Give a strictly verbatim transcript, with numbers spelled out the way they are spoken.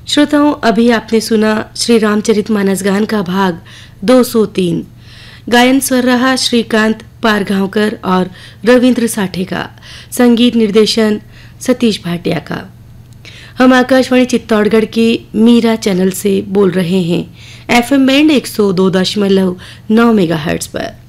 श्रोताओं, अभी आपने सुना श्री रामचरितमानस गान का भाग दो सौ तीन। गायन स्वर रहा श्रीकांत पारगांवकर और रविंद्र साठे का। संगीत निर्देशन सतीश भाटिया का। हम आकाशवाणी चित्तौड़गढ़ के मीरा चैनल से बोल रहे हैं, एफएम बैंड एक सौ दो दशमलव नौ मेगाहर्ट्ज पर।